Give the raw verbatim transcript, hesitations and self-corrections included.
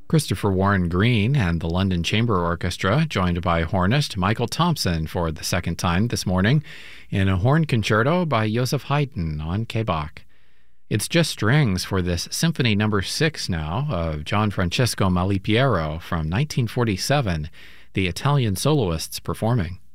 Christopher Warren Green and the London Chamber Orchestra, joined by hornist Michael Thompson for the second time this morning in a horn concerto by Joseph Haydn on K B A C. It's just strings for this Symphony Number Six now of Gianfrancesco Malipiero from nineteen forty-seven, the Italian soloists performing.